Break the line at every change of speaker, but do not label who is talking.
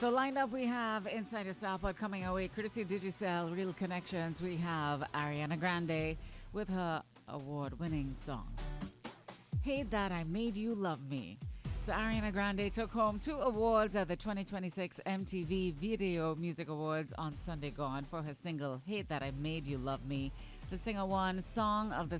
So lined up, we have Inside Your Starpod coming our way, courtesy of Digicel, Real Connections. We have Ariana Grande with her award-winning song, Hate That I Made You Love Me. So Ariana Grande took home 2 awards at the 2026 MTV Video Music Awards on Sunday gone for her single, Hate That I Made You Love Me. The singer won Song of the